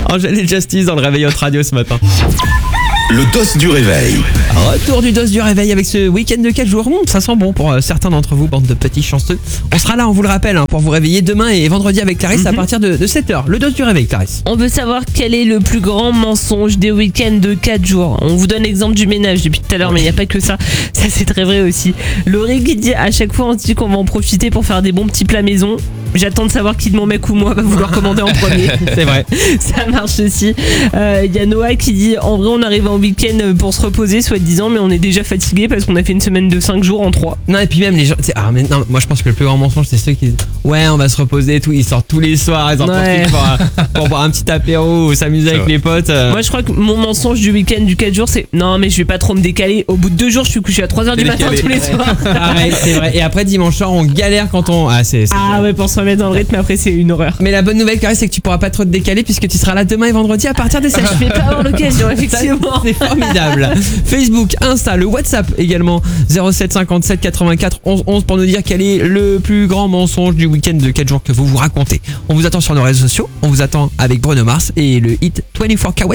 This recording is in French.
Angèle et Justice dans le réveil Hot Radio ce matin. Le dos du réveil. Retour du dos du réveil avec ce week-end de 4 jours. Ça sent bon pour certains d'entre vous, bande de petits chanceux. On sera là, on vous le rappelle, pour vous réveiller demain et vendredi avec Clarisse à partir de 7h. Le dos du réveil, Clarisse. On veut savoir quel est le plus grand mensonge des week-ends de 4 jours. On vous donne l'exemple du ménage depuis tout à l'heure, mais il n'y a pas que ça. Ça, c'est très vrai aussi. Laurie qui dit à chaque fois, on se dit qu'on va en profiter pour faire des bons petits plats maison. J'attends de savoir qui de mon mec ou moi va vouloir commander en premier. C'est vrai. Ça marche aussi. Il y a Noah qui dit en vrai on arrive en week-end pour se reposer soi-disant, mais on est déjà fatigué parce qu'on a fait une semaine de 5 jours en 3. Non, et puis même les gens, mais non, moi je pense que le plus grand mensonge c'est ceux qui disent ouais on va se reposer et tout, ils sortent tous les soirs, ils en profitent pour boire un petit apéro ou s'amuser avec les potes. Moi je crois que mon mensonge du week-end du 4 jours c'est non mais je vais pas trop me décaler, au bout de 2 jours je suis couché à 3h du matin tous les soirs. Pareil, c'est vrai. Et après dimanche soir on galère quand on... ouais, pour se remettre dans le rythme après c'est une horreur. Mais la bonne nouvelle Clarisse c'est que tu pourras pas trop te décaler puisque tu seras là demain et vendredi à partir des 7. Je vais pas avoir l'occasion effectivement. C'est formidable. Facebook, Insta, le WhatsApp également 07 57 84 11 11 pour nous dire quel est le plus grand mensonge du week-end de 4 jours que vous vous racontez. On vous attend sur nos réseaux sociaux, on vous attend avec Bruno Mars et le hit 24 Karat.